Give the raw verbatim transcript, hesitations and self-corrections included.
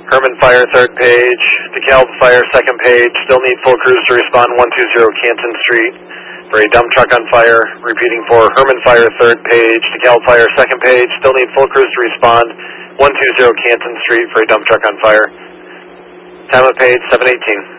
Herman Fire, third page. DeKalb Fire, second page. Still need full crews to respond, one two zero Canton Street for a dump truck on fire. Repeating for Herman Fire, third page. DeKalb Fire, second page. Still need full crews to respond, one two zero Canton Street for a dump truck on fire. Time of page, seven eighteen.